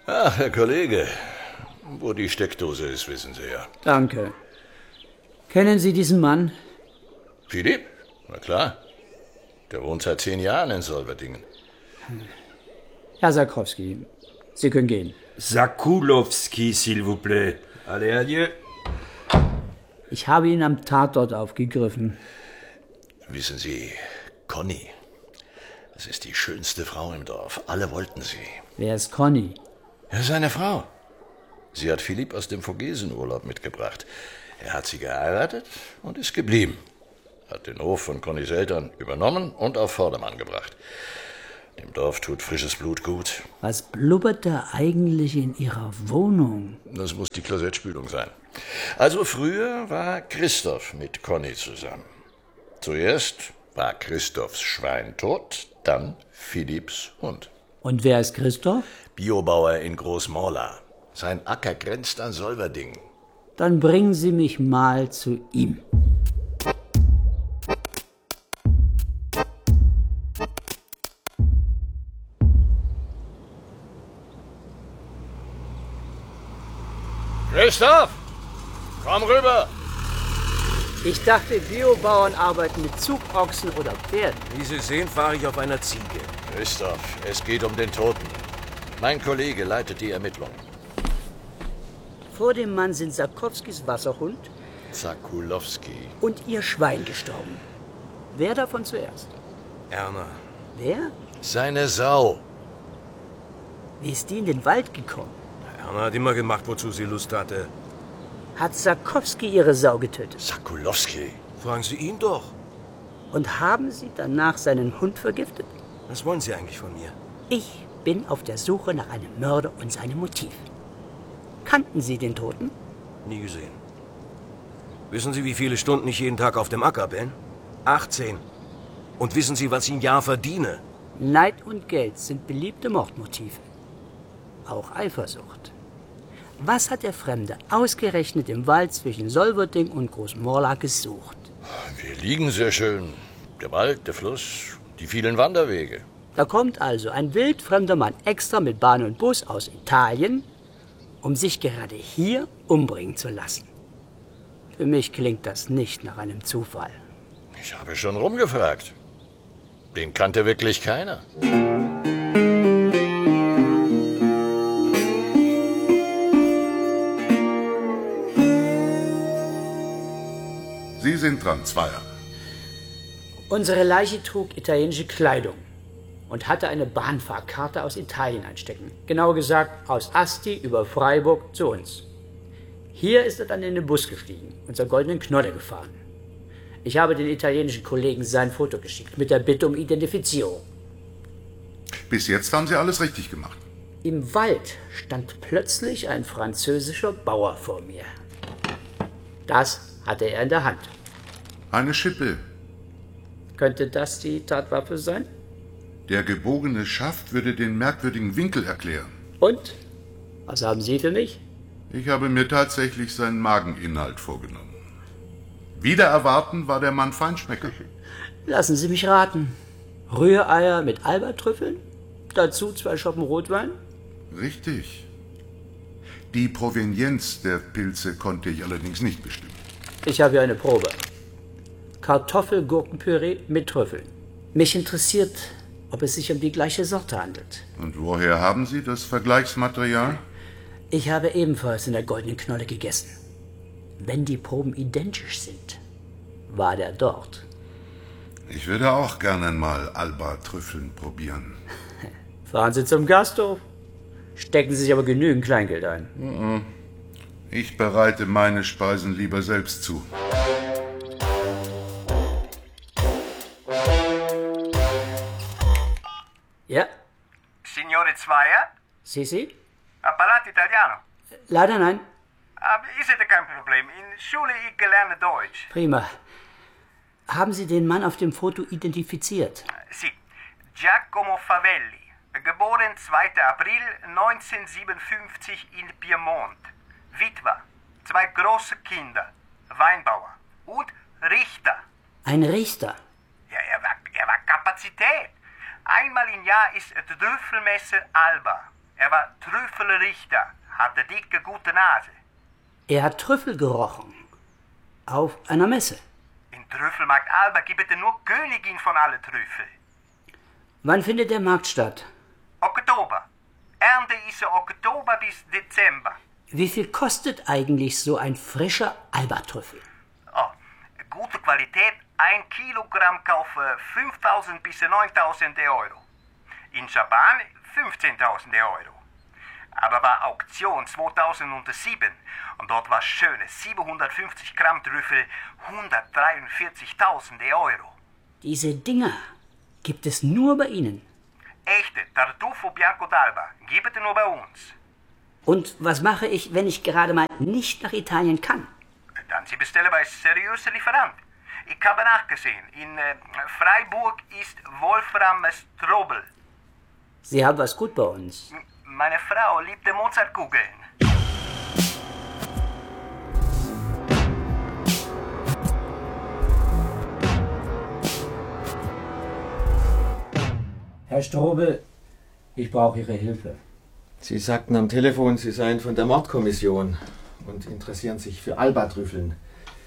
Ach, Herr Kollege, wo die Steckdose ist, wissen Sie ja. Danke. Kennen Sie diesen Mann? Philipp? Na klar. Der wohnt seit 10 Jahren in Solverdingen. Herr Sarkowski, Sie können gehen. Sakulowski, s'il vous plaît. Allez, adieu. Ich habe ihn am Tatort aufgegriffen. Wissen Sie, Conny, das ist die schönste Frau im Dorf. Alle wollten sie. Wer ist Conny? Ja, seine Frau. Sie hat Philipp aus dem Vogesenurlaub mitgebracht. Er hat sie geheiratet und ist geblieben. Hat den Hof von Connys Eltern übernommen und auf Vordermann gebracht. Dem Dorf tut frisches Blut gut. Was blubbert da eigentlich in Ihrer Wohnung? Das muss die Klosettspülung sein. Also früher war Christoph mit Conny zusammen. Zuerst war Christophs Schwein tot, dann Philipps Hund. Und wer ist Christoph? Biobauer in Großmorla. Sein Acker grenzt an Solverdingen. Dann bringen Sie mich mal zu ihm. Christoph, komm rüber. Ich dachte, Biobauern arbeiten mit Zugochsen oder Pferden. Wie Sie sehen, fahre ich auf einer Ziege. Christoph, es geht um den Toten. Mein Kollege leitet die Ermittlungen. Vor dem Mann sind Sarkowskis Wasserhund Sakulowski. und ihr Schwein gestorben. Wer davon zuerst? Erna. Wer? Seine Sau. Wie ist die in den Wald gekommen? Erna hat immer gemacht, wozu sie Lust hatte. Hat Sarkowski ihre Sau getötet? Sakulowski. Fragen Sie ihn doch. Und haben Sie danach seinen Hund vergiftet? Was wollen Sie eigentlich von mir? Ich bin auf der Suche nach einem Mörder und seinem Motiv. Kannten Sie den Toten? Nie gesehen. Wissen Sie, wie viele Stunden ich jeden Tag auf dem Acker bin? 18. Und wissen Sie, was ich im Jahr verdiene? Neid und Geld sind beliebte Mordmotive. Auch Eifersucht. Was hat der Fremde ausgerechnet im Wald zwischen Solverding und Großmorla gesucht? Wir liegen sehr schön. Der Wald, der Fluss, die vielen Wanderwege. Da kommt also ein wildfremder Mann extra mit Bahn und Bus aus Italien, um sich gerade hier umbringen zu lassen. Für mich klingt das nicht nach einem Zufall. Ich habe schon rumgefragt. Den kannte wirklich keiner. Sie sind dran, Zweier. Unsere Leiche trug italienische Kleidung und hatte eine Bahnfahrkarte aus Italien einstecken. Genauer gesagt aus Asti über Freiburg zu uns. Hier ist er dann in den Bus gestiegen und zur Goldenen Knolle gefahren. Ich habe den italienischen Kollegen sein Foto geschickt mit der Bitte um Identifizierung. Bis jetzt haben Sie alles richtig gemacht. Im Wald stand plötzlich ein französischer Bauer vor mir. Das hatte er in der Hand. Eine Schippe. Könnte das die Tatwaffe sein? Der gebogene Schaft würde den merkwürdigen Winkel erklären. Und? Was haben Sie für mich? Ich habe mir tatsächlich seinen Mageninhalt vorgenommen. Wider Erwarten war der Mann Feinschmecker. Lassen Sie mich raten. Rühreier mit Albatrüffeln? Dazu 2 Schoppen Rotwein? Richtig. Die Provenienz der Pilze konnte ich allerdings nicht bestimmen. Ich habe hier eine Probe. Kartoffelgurkenpüree mit Trüffeln. Mich interessiert, ob es sich um die gleiche Sorte handelt. Und woher haben Sie das Vergleichsmaterial? Ich habe ebenfalls in der Goldenen Knolle gegessen. Wenn die Proben identisch sind, war der dort. Ich würde auch gerne mal Alba-Trüffeln probieren. Fahren Sie zum Gasthof. Stecken Sie sich aber genügend Kleingeld ein. Ich bereite meine Speisen lieber selbst zu. Ja, Signore Zweier? Sie? Parlate italiano? Leider nein. Is het kein Problem? In Schule ich gelerne Deutsch. Prima. Haben Sie den Mann auf dem Foto identifiziert? Sì, Giacomo Favelli, geboren 2. April 1957 in Piemont. Witwer, 2 große Kinder, Weinbauer und Richter. Ein Richter. Ja, er war Kapazität. Einmal im Jahr ist die Trüffelmesse Alba. Er war Trüffelrichter, hatte dicke, gute Nase. Er hat Trüffel gerochen. Auf einer Messe. In Trüffelmarkt Alba gibt es nur Königin von alle Trüffel. Wann findet der Markt statt? Oktober. Ernte ist Oktober bis Dezember. Wie viel kostet eigentlich so ein frischer Alba-Trüffel? Oh, gute Qualität, 1 Kilogramm kaufe 5.000 bis 9.000 Euro. In Japan 15.000 Euro. Aber war Auktion 2007 und dort war schöne 750 Gramm Trüffel 143.000 Euro. Diese Dinger gibt es nur bei Ihnen. Echte Tartufo Bianco d'Alba gibt es nur bei uns. Und was mache ich, wenn ich gerade mal nicht nach Italien kann? Dann Sie bestellen bei seriösen Lieferant. Ich habe nachgesehen, in Freiburg ist Wolfram Strobel. Sie haben was gut bei uns. Meine Frau liebte Mozartkugeln. Herr Strobel, ich brauche Ihre Hilfe. Sie sagten am Telefon, Sie seien von der Mordkommission und interessieren sich für Alba-Trüffeln.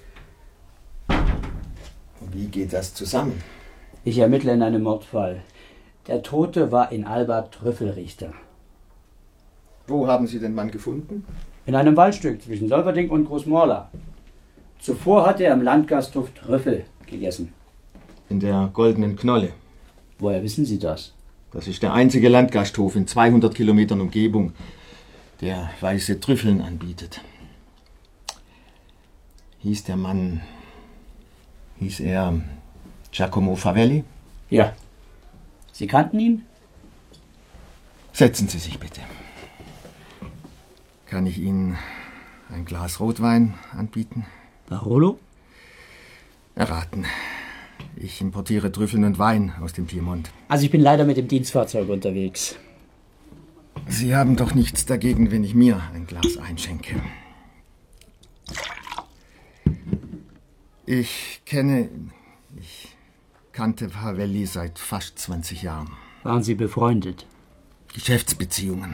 Wie geht das zusammen? Ich ermittle in einem Mordfall. Der Tote war in Alba Trüffelrichter. Wo haben Sie den Mann gefunden? In einem Waldstück zwischen Solverding und Großmorla. Zuvor hatte er im Landgasthof Trüffel gegessen. In der Goldenen Knolle. Woher wissen Sie das? Das ist der einzige Landgasthof in 200 Kilometern Umgebung, der weiße Trüffeln anbietet. Hieß er Giacomo Favelli? Ja. Sie kannten ihn? Setzen Sie sich bitte. Kann ich Ihnen ein Glas Rotwein anbieten? Barolo? Erraten. Ich importiere Trüffeln und Wein aus dem Piemont. Also ich bin leider mit dem Dienstfahrzeug unterwegs. Sie haben doch nichts dagegen, wenn ich mir ein Glas einschenke. Ich kannte Favelli seit fast 20 Jahren. Waren Sie befreundet? Geschäftsbeziehungen.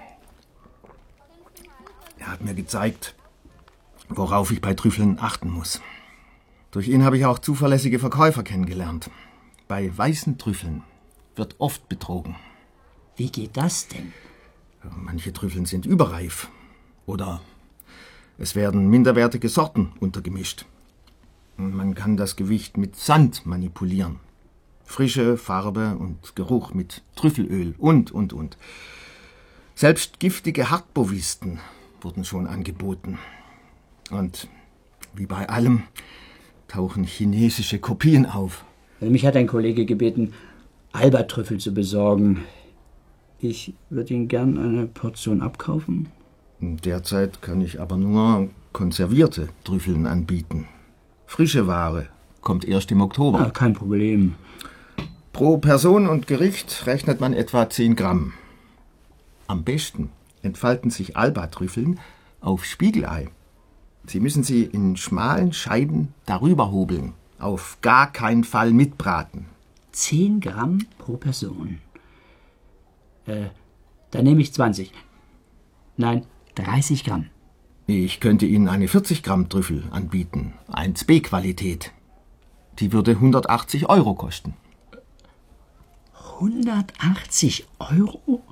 Er hat mir gezeigt, worauf ich bei Trüffeln achten muss. Durch ihn habe ich auch zuverlässige Verkäufer kennengelernt. Bei weißen Trüffeln wird oft betrogen. Wie geht das denn? Manche Trüffeln sind überreif. Oder es werden minderwertige Sorten untergemischt. Man kann das Gewicht mit Sand manipulieren. Frische Farbe und Geruch mit Trüffelöl und. Selbst giftige Hartbovisten wurden schon angeboten. Und wie bei allem tauchen chinesische Kopien auf. Mich hat ein Kollege gebeten, Alba-Trüffel zu besorgen. Ich würde Ihnen gern eine Portion abkaufen. Derzeit kann ich aber nur konservierte Trüffeln anbieten. Frische Ware kommt erst im Oktober. Ah, kein Problem. Pro Person und Gericht rechnet man etwa 10 Gramm. Am besten entfalten sich Alba-Trüffeln auf Spiegelei. Sie müssen sie in schmalen Scheiben darüber hobeln. Auf gar keinen Fall mitbraten. 10 Gramm pro Person. Dann nehme ich 20. Nein, 30 Gramm. Ich könnte Ihnen eine 40 Gramm Trüffel anbieten. 1B-Qualität. Die würde 180 Euro kosten. 180 Euro?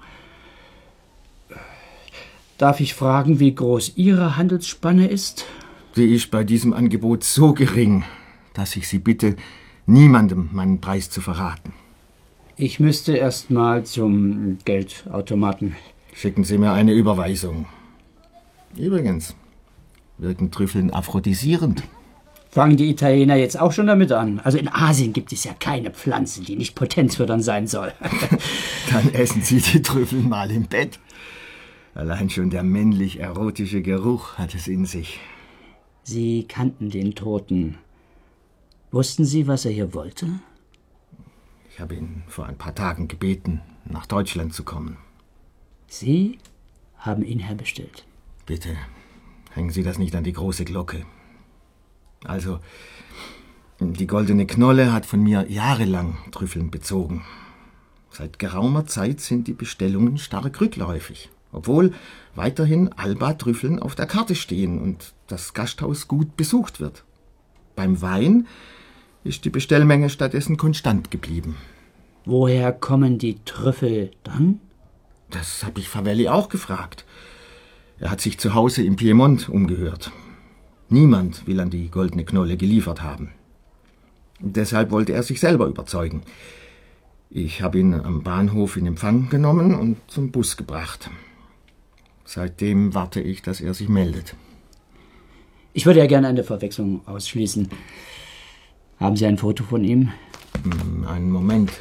Darf ich fragen, wie groß Ihre Handelsspanne ist? Die ist bei diesem Angebot so gering, dass ich Sie bitte, niemandem meinen Preis zu verraten. Ich müsste erst mal zum Geldautomaten. Schicken Sie mir eine Überweisung. Übrigens, wirken Trüffeln aphrodisierend. Fangen die Italiener jetzt auch schon damit an? Also in Asien gibt es ja keine Pflanze, die nicht potenzfördernd sein soll. Dann essen Sie die Trüffel mal im Bett. Allein schon der männlich-erotische Geruch hat es in sich. Sie kannten den Toten. Wussten Sie, was er hier wollte? Ich habe ihn vor ein paar Tagen gebeten, nach Deutschland zu kommen. Sie haben ihn herbestellt. Bitte, hängen Sie das nicht an die große Glocke. Also, die Goldene Knolle hat von mir jahrelang Trüffeln bezogen. Seit geraumer Zeit sind die Bestellungen stark rückläufig, obwohl weiterhin Alba-Trüffeln auf der Karte stehen und das Gasthaus gut besucht wird. Beim Wein ist die Bestellmenge stattdessen konstant geblieben. Woher kommen die Trüffel dann? Das habe ich Favelli auch gefragt. Er hat sich zu Hause im Piemont umgehört. Niemand will an die Goldene Knolle geliefert haben. Deshalb wollte er sich selber überzeugen. Ich habe ihn am Bahnhof in Empfang genommen und zum Bus gebracht. Seitdem warte ich, dass er sich meldet. Ich würde ja gerne eine Verwechslung ausschließen. Haben Sie ein Foto von ihm? Einen Moment.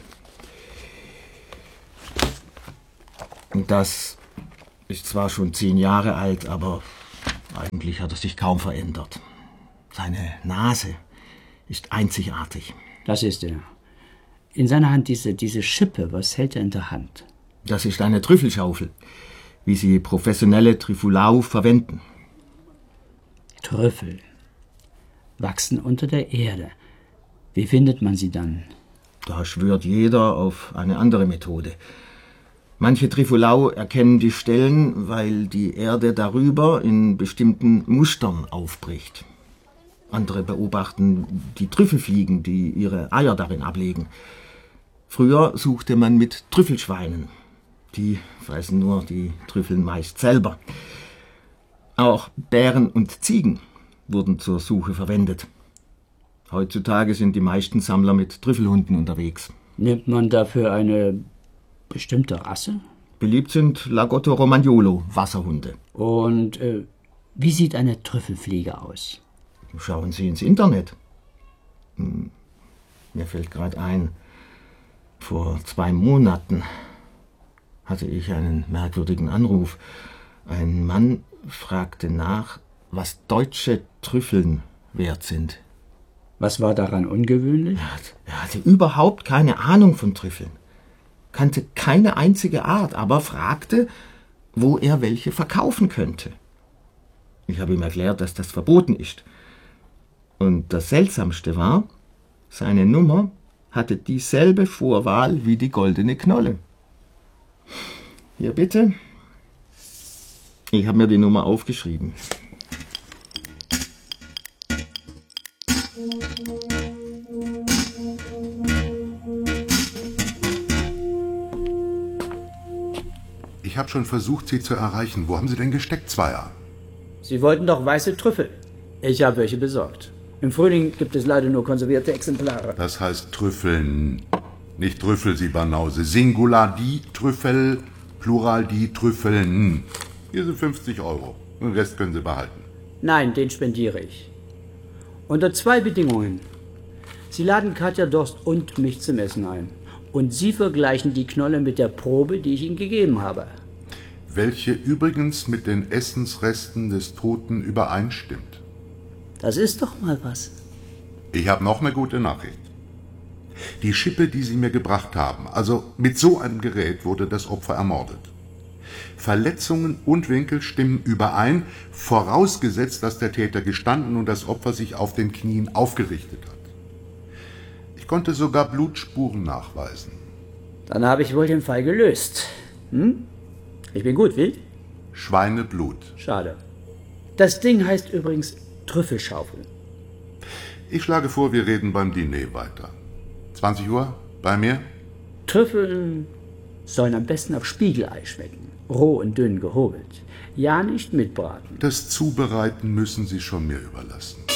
Das ist zwar schon 10 Jahre alt, aber eigentlich hat er sich kaum verändert. Seine Nase ist einzigartig. Das ist er. In seiner Hand diese Schippe, was hält er in der Hand? Das ist eine Trüffelschaufel, wie sie professionelle Trüffelau verwenden. Trüffel wachsen unter der Erde. Wie findet man sie dann? Da schwört jeder auf eine andere Methode. Manche Trüffelau erkennen die Stellen, weil die Erde darüber in bestimmten Mustern aufbricht. Andere beobachten die Trüffelfliegen, die ihre Eier darin ablegen. Früher suchte man mit Trüffelschweinen. Die fressen nur die Trüffeln meist selber. Auch Bären und Ziegen wurden zur Suche verwendet. Heutzutage sind die meisten Sammler mit Trüffelhunden unterwegs. Nimmt man dafür eine bestimmte Rasse? Beliebt sind Lagotto Romagnolo, Wasserhunde. Und wie sieht eine Trüffelfliege aus? Schauen Sie ins Internet. Mir fällt gerade ein, vor 2 Monaten hatte ich einen merkwürdigen Anruf. Ein Mann fragte nach, was deutsche Trüffeln wert sind. Was war daran ungewöhnlich? Er hatte überhaupt keine Ahnung von Trüffeln, kannte keine einzige Art, aber fragte, wo er welche verkaufen könnte. Ich habe ihm erklärt, dass das verboten ist. Und das Seltsamste war, seine Nummer hatte dieselbe Vorwahl wie die Goldene Knolle. Hier bitte. Ich habe mir die Nummer aufgeschrieben. Ich habe schon versucht, Sie zu erreichen. Wo haben Sie denn gesteckt, Zweier? Sie wollten doch weiße Trüffel. Ich habe welche besorgt. Im Frühling gibt es leider nur konservierte Exemplare. Das heißt Trüffeln, nicht Trüffel, Sie Banause. Singular die Trüffel, Plural die Trüffeln. Hier sind 50 €. Den Rest können Sie behalten. Nein, den spendiere ich. Unter 2 Bedingungen. Sie laden Katja Dorst und mich zum Essen ein. Und Sie vergleichen die Knolle mit der Probe, die ich Ihnen gegeben habe. Welche übrigens mit den Essensresten des Toten übereinstimmt. Das ist doch mal was. Ich habe noch eine gute Nachricht. Die Schippe, die Sie mir gebracht haben, also mit so einem Gerät wurde das Opfer ermordet. Verletzungen und Winkel stimmen überein, vorausgesetzt, dass der Täter gestanden und das Opfer sich auf den Knien aufgerichtet hat. Ich konnte sogar Blutspuren nachweisen. Dann habe ich wohl den Fall gelöst. Ich bin gut, wild? Schweineblut. Schade. Das Ding heißt übrigens Trüffelschaufel. Ich schlage vor, wir reden beim Diner weiter. 20 Uhr? Bei mir? Trüffel sollen am besten auf Spiegelei schmecken. Roh und dünn gehobelt. Ja, nicht mitbraten. Das Zubereiten müssen Sie schon mir überlassen.